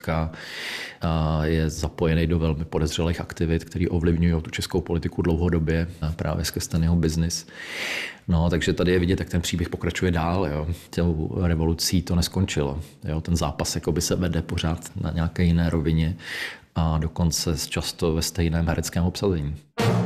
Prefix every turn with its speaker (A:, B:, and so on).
A: je zapojený do velmi podezřelých aktivit, které ovlivňují tu českou politiku dlouhodobě, právě skrz ten jeho biznis. No, takže tady je vidět, jak ten příběh pokračuje dál. Jo. Těm revolucí to neskončilo. Jo. Ten zápas jakoby se vede pořád na nějaké jiné rovině a dokonce často ve stejném hereckém obsazení.